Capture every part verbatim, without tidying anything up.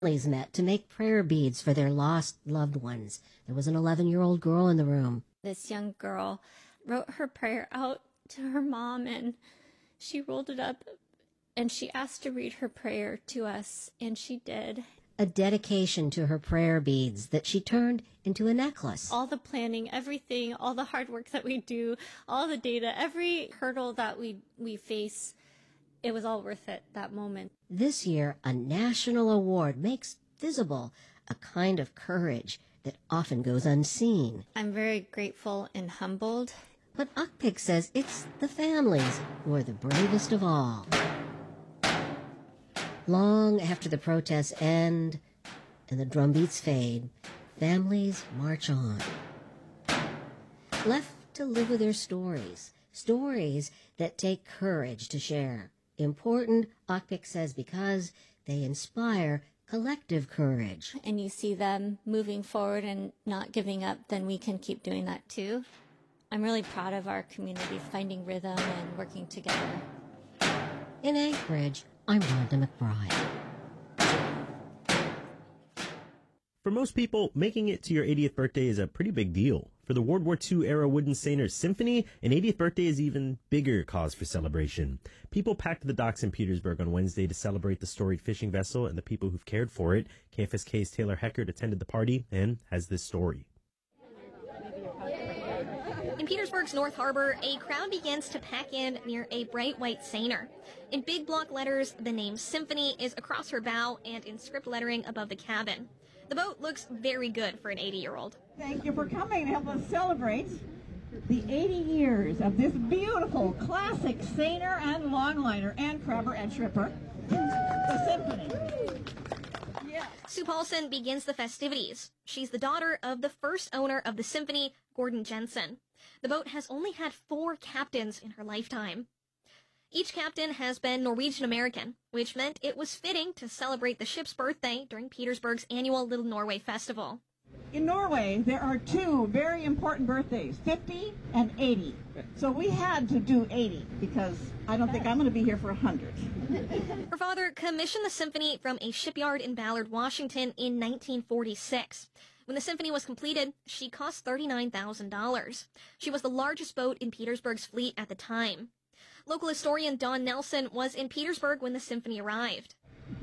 Families met to make prayer beads for their lost loved ones. There was an eleven-year-old girl in the room. This young girl wrote her prayer out to her mom, and she rolled it up, and she asked to read her prayer to us, and she did. A dedication to her prayer beads that she turned into a necklace. All the planning, everything, all the hard work that we do, all the data, every hurdle that we, we face, it was all worth it, that moment. This year, a national award makes visible a kind of courage that often goes unseen. I'm very grateful and humbled. But Ukpik says it's the families who are the bravest of all. Long after the protests end and the drumbeats fade, families march on. Left to live with their stories, stories that take courage to share. Important, Ukpik says, because they inspire collective courage. And you see them moving forward and not giving up, then we can keep doing that too. I'm really proud of our community finding rhythm and working together. In Anchorage, I'm Rhonda McBride. For most people, making it to your eightieth birthday is a pretty big deal. For the World War Two era Wooden Steiners Symphony, an eightieth birthday is even bigger cause for celebration. People packed the docks in Petersburg on Wednesday to celebrate the storied fishing vessel and the people who've cared for it. K F S K's Taylor Heckert attended the party and has this story. In Petersburg's North Harbor, a crowd begins to pack in near a bright white seiner. In big block letters, the name Symphony is across her bow and in script lettering above the cabin. The boat looks very good for an eighty-year-old. Thank you for coming to help us celebrate the eighty years of this beautiful classic seiner and longliner and crabber and shripper, the Symphony. Yeah. Sue Paulson begins the festivities. She's the daughter of the first owner of the Symphony, Gordon Jensen. The boat has only had four captains in her lifetime. Each captain has been Norwegian-American, which meant it was fitting to celebrate the ship's birthday during Petersburg's annual Little Norway Festival. In Norway, there are two very important birthdays, fifty and eighty. So we had to do eighty because I don't think I'm going to be here for one hundred. Her father commissioned the Symphony from a shipyard in Ballard, Washington in nineteen forty-six. When the Symphony was completed, she cost thirty-nine thousand dollars. She was the largest boat in Petersburg's fleet at the time. Local historian Don Nelson was in Petersburg when the Symphony arrived.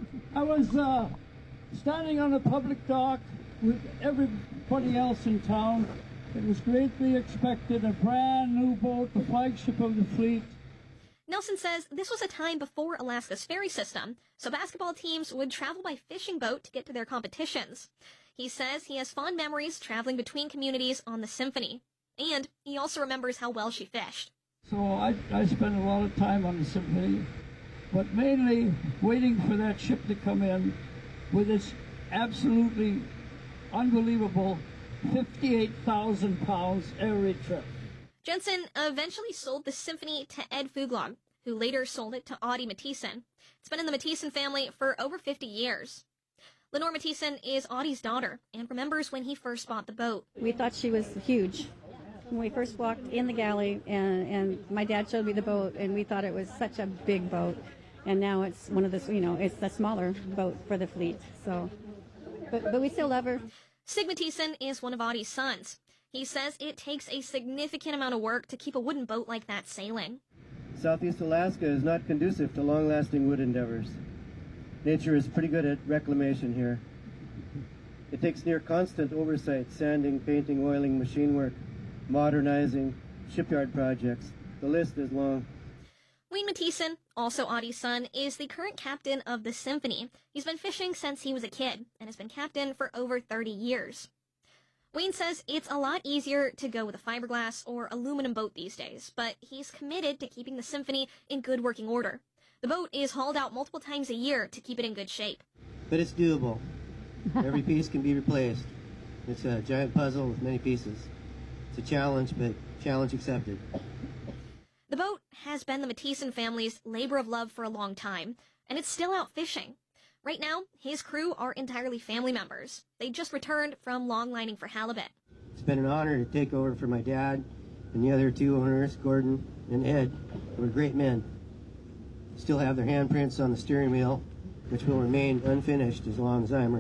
I was uh, standing on the public dock with everybody else in town. It was greatly expected, a brand new boat, the flagship of the fleet. Nelson says this was a time before Alaska's ferry system, so basketball teams would travel by fishing boat to get to their competitions. He says he has fond memories traveling between communities on the Symphony, and he also remembers how well she fished. So I, I spent a lot of time on the Symphony, but mainly waiting for that ship to come in with its absolutely unbelievable fifty-eight thousand pounds every trip. Jensen eventually sold the Symphony to Ed Fuglog, who later sold it to Audie Mathieson. It's been in the Mathieson family for over fifty years. Lenore Mathieson is Audie's daughter and remembers when he first bought the boat. We thought she was huge. When we first walked in the galley, and, and my dad showed me the boat, and we thought it was such a big boat. And now it's one of the, you know, it's the smaller boat for the fleet. So, but, but we still love her. Sig Mathieson is one of Audie's sons. He says it takes a significant amount of work to keep a wooden boat like that sailing. Southeast Alaska is not conducive to long-lasting wood endeavors. Nature is pretty good at reclamation here. It takes near constant oversight, sanding, painting, oiling, machine work, modernizing, shipyard projects. The list is long. Wayne Mathieson, also Audie's son, is the current captain of the Symphony. He's been fishing since he was a kid and has been captain for over thirty years. Wayne says it's a lot easier to go with a fiberglass or aluminum boat these days, but he's committed to keeping the Symphony in good working order. The boat is hauled out multiple times a year to keep it in good shape. But it's doable. Every piece can be replaced. It's a giant puzzle with many pieces. It's a challenge, but challenge accepted. The boat has been the Mathieson family's labor of love for a long time, and it's still out fishing. Right now, his crew are entirely family members. They just returned from longlining for halibut. It's been an honor to take over for my dad and the other two owners, Gordon and Ed. They were great men. Still have their handprints on the steering wheel. which will remain unfinished as long as I'm